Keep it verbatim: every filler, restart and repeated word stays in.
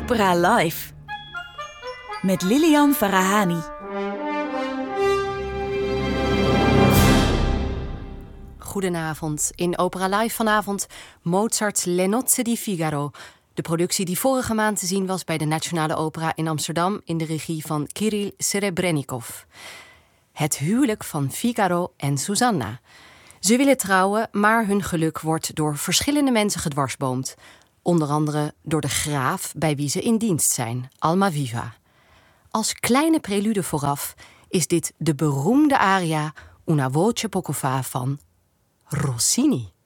Opera Live met Lilian Farahani. Goedenavond. In Opera Live vanavond Mozart's Le Nozze di Figaro. De productie die vorige maand te zien was bij de Nationale Opera in Amsterdam in de regie van Kirill Serebrennikov. Het huwelijk van Figaro en Susanna. Ze willen trouwen, maar hun geluk wordt door verschillende mensen gedwarsboomd. Onder andere door de graaf bij wie ze in dienst zijn, Almaviva. Als kleine prelude vooraf is dit de beroemde aria Una voce poco fa van Rossini.